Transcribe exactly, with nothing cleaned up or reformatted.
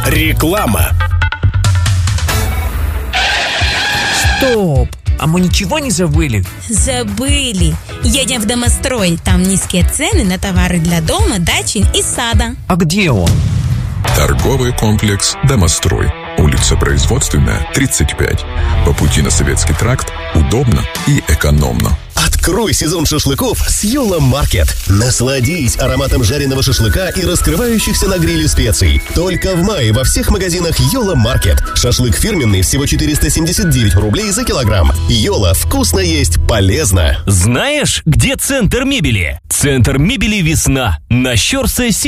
Реклама. Стоп! А мы ничего не забыли? Забыли. Едем в Домострой. Там низкие цены на товары для дома, дачи и сада. А где он? Торговый комплекс «Домострой». Улица Производственная, тридцать пять. По пути на Советский тракт удобно и экономно. Открой сезон шашлыков с Йола Маркет. Насладись ароматом жареного шашлыка и раскрывающихся на гриле специй. Только в мае во всех магазинах Йола Маркет. Шашлык фирменный всего четыреста семьдесят девять рублей за килограмм. Йола, вкусно есть, полезно. Знаешь, где центр мебели? Центр мебели «Весна» на Щорса